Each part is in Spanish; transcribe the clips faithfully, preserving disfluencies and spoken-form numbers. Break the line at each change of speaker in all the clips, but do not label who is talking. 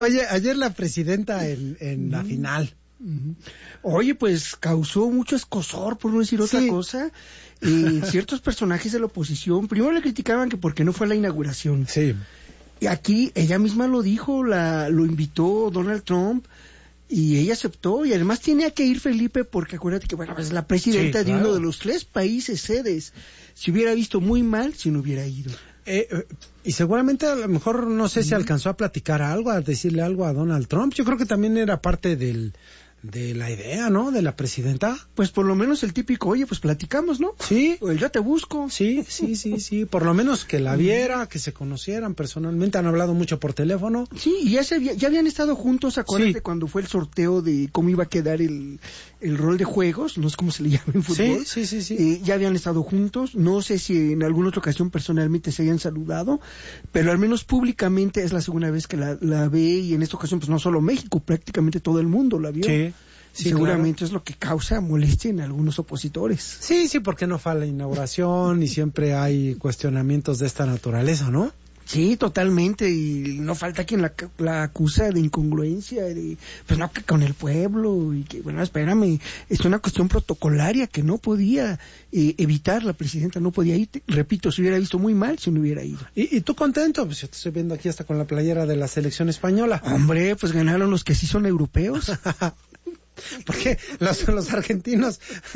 Oye, ayer la presidenta en, en uh-huh. la final.
Uh-huh. Oye, pues causó mucho escozor, por no decir otra sí. cosa. Eh, ciertos personajes de la oposición, primero le criticaban que porque no fue a la inauguración.
Sí.
Y aquí ella misma lo dijo, la, lo invitó Donald Trump y ella aceptó. Y además tenía que ir Felipe porque acuérdate que bueno, es la presidenta sí, claro. de uno de los tres países sedes. Se hubiera visto muy mal si no hubiera ido.
Eh, eh, y seguramente a lo mejor no sé si alcanzó a platicar algo, a decirle algo a Donald Trump. Yo creo que también era parte del de la idea, ¿no? De la presidenta.
Pues por lo menos el típico, oye, pues platicamos, ¿no?
Sí.
O el ya te busco.
Sí, sí, sí, sí. Por lo menos que la viera, que se conocieran personalmente. Han hablado mucho por teléfono.
Sí, y ya, se, ya habían estado juntos, acuérdate, sí. cuando fue el sorteo de cómo iba a quedar el, el rol de juegos, no sé cómo se le llama en fútbol.
Sí, sí, sí, sí.
Eh, ya habían estado juntos. No sé si en alguna otra ocasión personalmente se hayan saludado, pero al menos públicamente es la segunda vez que la, la ve, y en esta ocasión pues no solo México, prácticamente todo el mundo la vio.
Sí. Sí,
seguramente
claro.
es lo que causa molestia en algunos opositores.
Sí, sí, porque no fue a la inauguración y siempre hay cuestionamientos de esta naturaleza, ¿no?
Sí, totalmente, y no falta quien la, la acusa de incongruencia, de, pues no, que con el pueblo, y que, bueno, espérame, es una cuestión protocolaria que no podía eh, evitar, la presidenta no podía ir, repito, se hubiera visto muy mal si no hubiera ido.
¿Y, y tú contento? Pues yo te estoy viendo aquí hasta con la playera de la selección española.
Hombre, pues ganaron los que sí son europeos.
Porque los, los argentinos,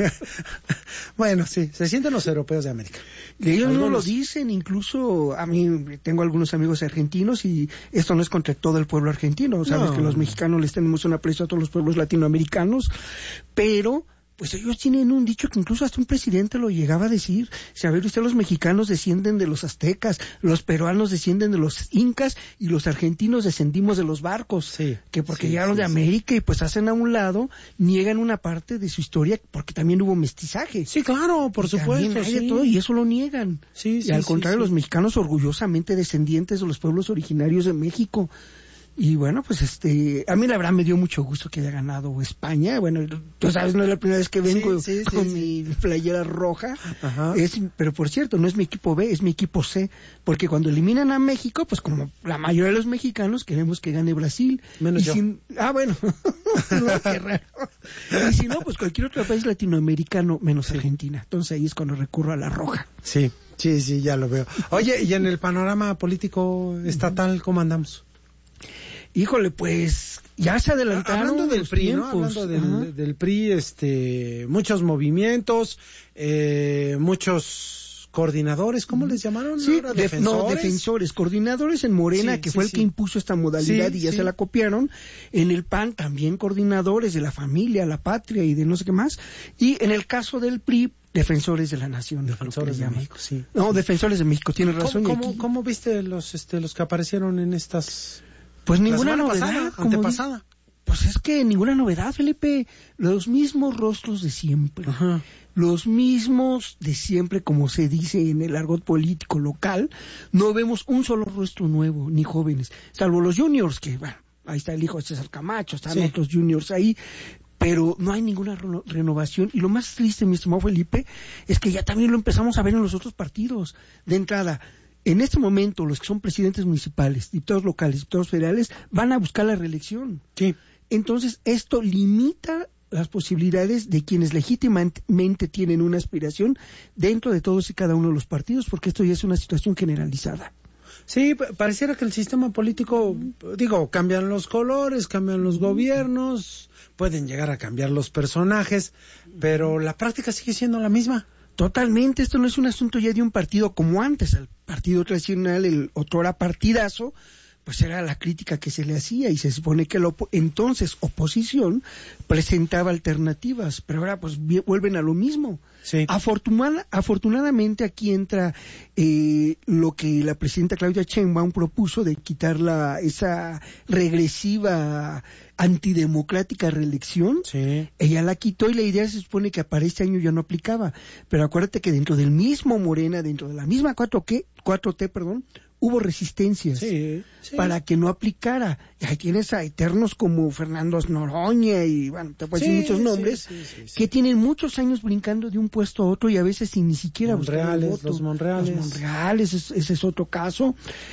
bueno, sí, se sienten los europeos de América.
Y ellos no lo dicen, incluso a mí tengo algunos amigos argentinos y esto no es contra todo el pueblo argentino, sabes no. que los mexicanos les tenemos un aprecio a todos los pueblos latinoamericanos, pero pues ellos tienen un dicho que incluso hasta un presidente lo llegaba a decir, si a ver usted, los mexicanos descienden de los aztecas, los peruanos descienden de los incas y los argentinos descendimos de los barcos,
sí,
que porque
sí,
llegaron
sí,
de América sí. y pues hacen a un lado, niegan una parte de su historia porque también hubo mestizaje.
Sí, claro, por
y
supuesto,
hay de
sí.
todo, y eso lo niegan.
Sí,
y
sí,
al
sí,
contrario,
sí.
los mexicanos orgullosamente descendientes de los pueblos originarios de México. Y bueno, pues este, a mí la verdad me dio mucho gusto que haya ganado España. Bueno, tú sabes, no es la primera vez que vengo
sí, sí,
con
sí,
mi
sí.
playera roja.
Ajá.
Es, pero por cierto, no es mi equipo B, es mi equipo C. Porque cuando eliminan a México, pues como la mayoría de los mexicanos queremos que gane Brasil.
Menos
y
yo.
Si, ah, bueno. No, qué raro. Y si no, pues cualquier otro país latinoamericano menos sí. Argentina. Entonces ahí es cuando recurro a la roja.
Sí, sí, sí, ya lo veo. Oye, ¿y en el panorama político estatal cómo andamos?
Híjole, pues ya se adelantaron.
Hablando del
los
P R I,
tiempos,
¿no? Hablando del, del P R I, este, muchos movimientos, eh, muchos coordinadores, ¿cómo les llamaron?
Sí,
ahora?
De,
¿Defensores?
no, defensores, coordinadores en Morena,
sí,
que
sí,
fue el
sí.
que impuso esta modalidad
sí,
y ya
sí.
se la copiaron. En el P A N también coordinadores de la familia, la patria y de no sé qué más. Y en el caso del P R I, defensores de la nación.
Defensores de México, sí.
No, defensores de México, tienes razón.
¿Cómo,
y
cómo,
aquí...
¿Cómo viste los, este, los que aparecieron en estas...
Pues ninguna novedad.
Pasada, antepasada.
Pues es que ninguna novedad, Felipe. Los mismos rostros de siempre.
Ajá.
Los mismos de siempre, como se dice en el argot político local. No vemos un solo rostro nuevo, ni jóvenes. Salvo los juniors, que, bueno, ahí está el hijo de César Camacho, están sí. otros juniors ahí. Pero no hay ninguna re- renovación. Y lo más triste, mi estimado Felipe, es que ya también lo empezamos a ver en los otros partidos. De entrada, en este momento, los que son presidentes municipales, diputados locales, diputados federales, van a buscar la reelección.
Sí.
Entonces, esto limita las posibilidades de quienes legítimamente tienen una aspiración dentro de todos y cada uno de los partidos, porque esto ya es una situación generalizada.
Sí, pareciera que el sistema político, digo, cambian los colores, cambian los gobiernos, pueden llegar a cambiar los personajes, pero la práctica sigue siendo la misma.
Totalmente, esto no es un asunto ya de un partido como antes, el partido tradicional, el otrora partidazo, pues era la crítica que se le hacía y se supone que la op- entonces oposición presentaba alternativas, pero ahora pues vi- vuelven a lo mismo.
Sí.
Afortuna- afortunadamente aquí entra eh, lo que la presidenta Claudia Sheinbaum propuso de quitar la, esa regresiva antidemocrática reelección.
Sí.
Ella la quitó y la idea se supone que para este año ya no aplicaba, pero acuérdate que dentro del mismo Morena, dentro de la misma cuatro T, perdón, hubo resistencias
sí, sí.
para que no aplicara. Y ahí tienes a eternos como Fernando Noroña y, bueno, te puedo decir sí, muchos nombres,
sí, sí, sí, sí.
que tienen muchos años brincando de un puesto a otro y a veces sin ni siquiera buscar el voto.
Los Monreales.
Los Monreales, ese es otro caso.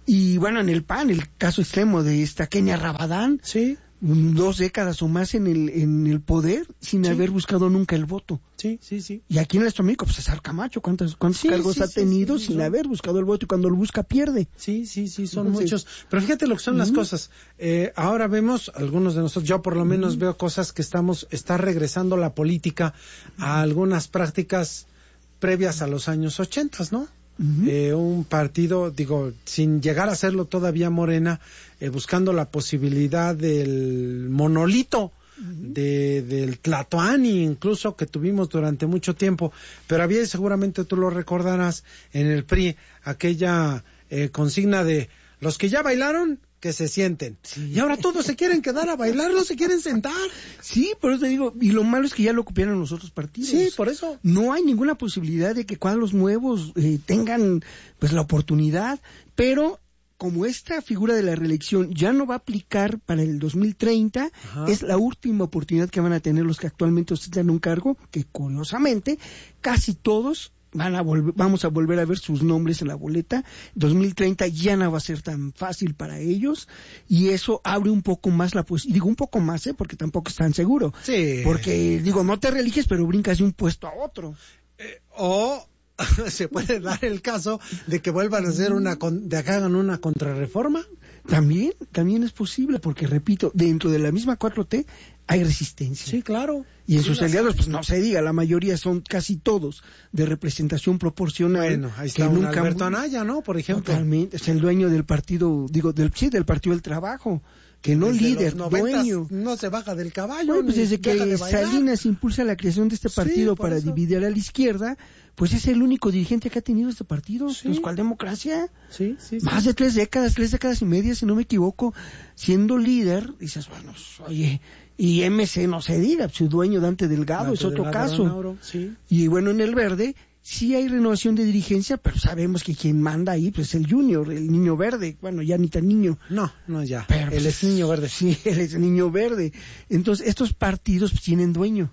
Y bueno, en el P A N, el caso extremo de esta Kenia Rabadán,
sí,
dos décadas o más en el en el poder sin sí. haber buscado nunca el voto.
Sí, sí, sí.
Y aquí en nuestro amigo, pues César Camacho, ¿cuántos, cuántos sí, cargos sí, ha tenido sí, sí, sin son... haber buscado el voto? Y cuando lo busca, pierde.
Sí, sí, sí, son Entonces, muchos. Pero fíjate lo que son uh-huh. las cosas. Eh, ahora vemos, algunos de nosotros, yo por lo menos uh-huh. veo cosas que estamos, está regresando la política a algunas prácticas previas a los años ochentas, ¿no? Uh-huh. Eh, un partido, digo, sin llegar a serlo todavía Morena, eh, buscando la posibilidad del monolito, uh-huh. de, del Tlatoani, incluso, que tuvimos durante mucho tiempo, pero había, seguramente tú lo recordarás, en el P R I, aquella eh, consigna de los que ya bailaron, que se sienten. Sí. Y ahora todos se quieren quedar a bailar, no se quieren sentar.
Sí, por eso te digo, y lo malo es que ya lo copiaron los otros partidos.
Sí, por eso.
No hay ninguna posibilidad de que cuadros nuevos eh, tengan pues la oportunidad, pero como esta figura de la reelección ya no va a aplicar para el dos mil treinta, ajá. es la última oportunidad que van a tener los que actualmente ostentan un cargo, que curiosamente casi todos van a volver, vamos a volver a ver sus nombres en la boleta. dos mil treinta ya no va a ser tan fácil para ellos, y eso abre un poco más la posibilidad, digo un poco más, ¿eh? Porque tampoco es tan seguro.
Sí.
Porque, digo, no te reeliges, pero brincas de un puesto a otro.
Eh, o se puede dar el caso de que vuelvan a hacer una, de que hagan una contrarreforma.
También, también es posible, porque repito, dentro de la misma cuatro T hay resistencia.
Sí, claro.
Y en
sí,
sus aliados, pues no se diga, la mayoría son casi todos de representación proporcional.
Bueno, ahí está un nunca... Alberto Anaya, ¿no? Por ejemplo.
Totalmente, es el dueño del partido, digo, del sí, del Partido del Trabajo, que no desde líder, dueño.
No se baja del caballo.
Bueno, pues desde que de Salinas impulsa la creación de este partido sí, para eso. dividir a la izquierda, pues es el único dirigente que ha tenido este partido. Sí. Pues, ¿cuál democracia?
Sí, sí, sí.
Más de tres décadas, tres décadas y media, si no me equivoco, siendo líder, dices, bueno, oye, y M C no se diga, su dueño Dante Delgado Dante es otro Delgado caso.
Nauro, sí.
Y bueno, en el Verde sí hay renovación de dirigencia, pero sabemos que quien manda ahí pues es el Junior, el niño verde. Bueno, ya ni tan niño.
No, no ya.
Pero,
él
pues,
es niño verde.
Sí, él es niño verde. Entonces, estos partidos pues, tienen dueño.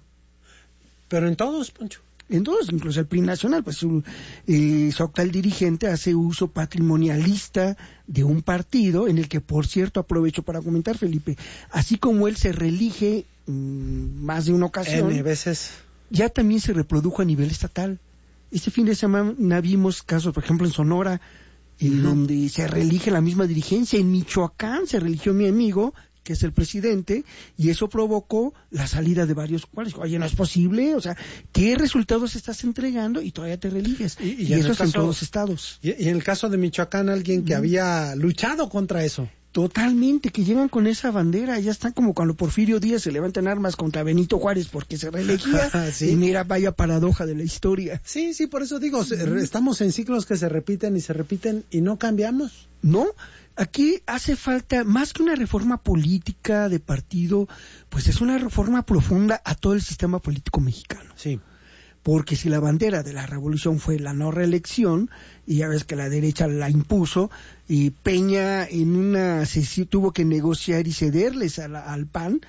Pero en todos, Poncho.
En todos, incluso el P R I nacional, pues su, eh, su actual dirigente hace uso patrimonialista de un partido, en el que, por cierto, aprovecho para comentar, Felipe, así como él se reelige mmm, más de una ocasión,
N veces,
ya también se reprodujo a nivel estatal. Este fin de semana vimos casos, por ejemplo, en Sonora, en uh-huh. donde se reelige la misma dirigencia. En Michoacán se reeligió mi amigo, que es el presidente, y eso provocó la salida de varios cuales. Oye, no es posible, o sea, ¿qué resultados estás entregando y todavía te reeliges? Y, y, y eso es caso, en todos los estados.
Y, y en el caso de Michoacán, alguien que uh-huh. había luchado contra eso.
Totalmente, que llegan con esa bandera, ya están como cuando Porfirio Díaz se levantan armas contra Benito Juárez porque se reelegía, sí. y mira, vaya paradoja de la historia.
Sí, sí, por eso digo, uh-huh. estamos en ciclos que se repiten y se repiten y no cambiamos.
No, aquí hace falta, más que una reforma política de partido, pues es una reforma profunda a todo el sistema político mexicano.
Sí.
Porque si la bandera de la revolución fue la no reelección, y ya ves que la derecha la impuso, y Peña en una sesión tuvo que negociar y cederles a la, al P A N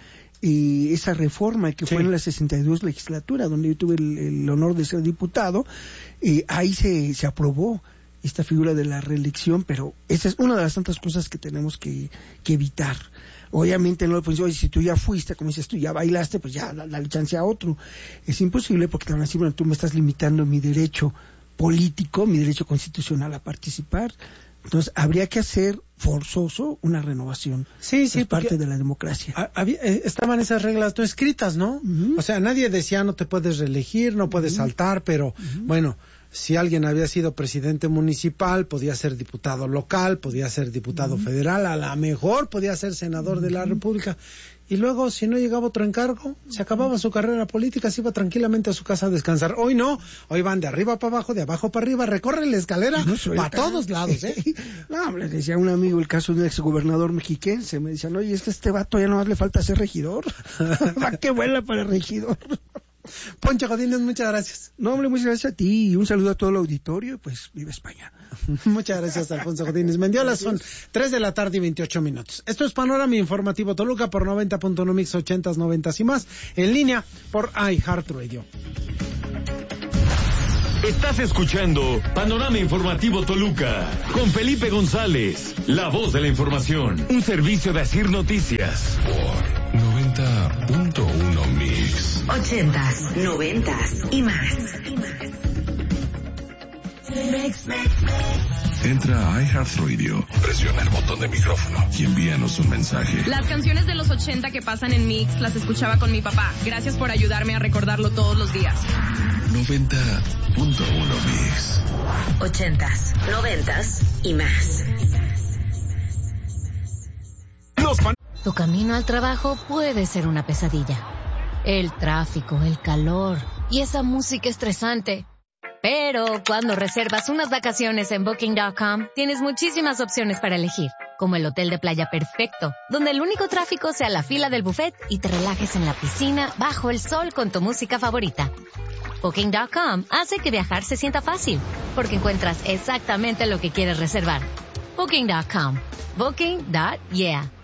y esa reforma que sí. fue en la sesenta y dos legislatura, donde yo tuve el, el honor de ser diputado, y ahí se, se aprobó esta figura de la reelección, pero esa es una de las tantas cosas que tenemos que, que evitar. Obviamente no le puedes decir, oye, si tú ya fuiste, como dices tú, ya bailaste, pues ya dale chance a otro. Es imposible, porque te van a decir, bueno, tú me estás limitando mi derecho político, mi derecho constitucional a participar. Entonces, habría que hacer forzoso una renovación.
Sí, sí,
es parte de la democracia.
Había, estaban esas reglas no escritas, ¿no? Uh-huh. O sea, nadie decía no te puedes reelegir, no puedes uh-huh. saltar, pero uh-huh. bueno, si alguien había sido presidente municipal, podía ser diputado local, podía ser diputado uh-huh. federal, a lo mejor podía ser senador uh-huh. de la República. Y luego, si no llegaba otro encargo, se acababa su carrera política, se iba tranquilamente a su casa a descansar. Hoy no, hoy van de arriba para abajo, de abajo para arriba, recorren la escalera no para todos lados, ¿eh?
No, hombre, decía un amigo el caso de un exgobernador mexiquense, me decían, oye, es que a este vato ya nomás le falta ser regidor. Va que vuela para regidor.
Poncho Godínez, muchas gracias.
No, hombre, muchas gracias a ti y un saludo a todo el auditorio, pues viva España.
Muchas gracias, Alfonso Godínez Mendiola. Son tres de la tarde y veintiocho minutos. Esto es Panorama Informativo Toluca por noventa punto uno Mix ochentas, noventas y más, en línea por iHeartRadio.
Estás escuchando Panorama Informativo Toluca con Felipe González, la voz de la información. Un servicio de Asir Noticias.
Por noventa punto uno Mix.
Ochentas, noventas y más.
Entra a iHeartRadio, presiona el botón de micrófono y envíanos un mensaje.
Las canciones de los ochenta que pasan en Mix las escuchaba con mi papá. Gracias por ayudarme a recordarlo todos los días.
noventa punto uno Mix.
Ochentas, noventas y más.
Tu camino al trabajo puede ser una pesadilla. El tráfico, el calor y esa música estresante. Pero cuando reservas unas vacaciones en Booking punto com, tienes muchísimas opciones para elegir, como el hotel de playa perfecto, donde el único tráfico sea la fila del buffet y te relajes en la piscina bajo el sol con tu música favorita. Booking punto com hace que viajar se sienta fácil, porque encuentras exactamente lo que quieres reservar. Booking punto com. Booking. Yeah.